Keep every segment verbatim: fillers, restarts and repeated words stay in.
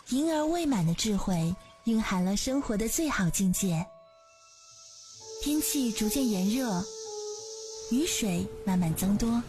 婴儿未满的智慧蕴含了生活的最好境界。天气逐渐炎热，雨水慢慢增多，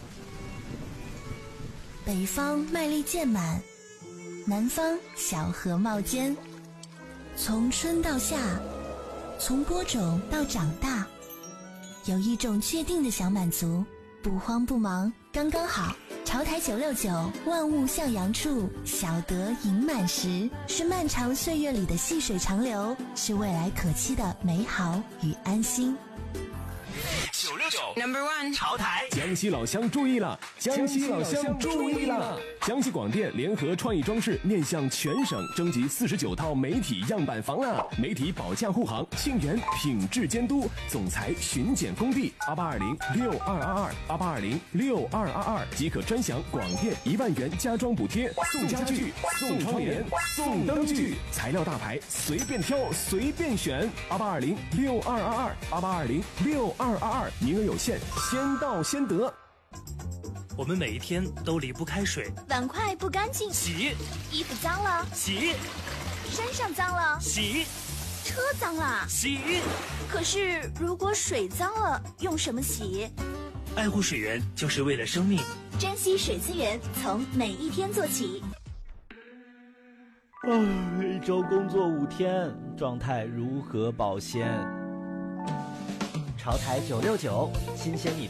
北方麦粒渐满，南方小河冒尖。从春到夏，从播种到长大，有一种确定的小满足，不慌不忙，刚刚好。潮台九六九，万物向阳处，小得盈满时，是漫长岁月里的细水长流，是未来可期的美好与安心。 九六九 Number One 潮台， 江西老乡注意了！江西老乡注意了！江西广电联合创意装饰面向全省征集四十九套媒体样板房了，媒体保驾护航，庆元品质监督，总裁巡检工地八八二零六二二二八八二零六二二二即可专享广电一万元家装补贴，送家具、送窗帘、送灯具，材料大牌随便挑随便选，八八二零六二二二八八二零六二二二，名额有限，先到先得。 我们每一天都离不开水， 碗筷不干净洗， 衣服脏了洗， 身上脏了洗， 车脏了洗。 可是如果水脏了，用什么洗？ 爱护水源就是为了生命， 珍惜水资源，从每一天做起。 哦，一周工作五天，状态如何保鲜？潮台九六九，新鲜米